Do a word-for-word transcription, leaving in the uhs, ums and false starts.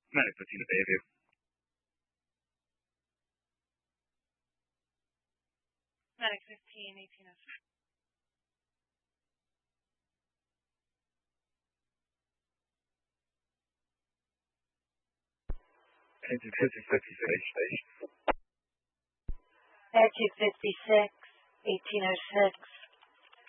Medic fifteen to Bayview. Medic fifteen, eighteen oh six. Exit fifty-six, station. Exit fifty-six, eighteen oh six.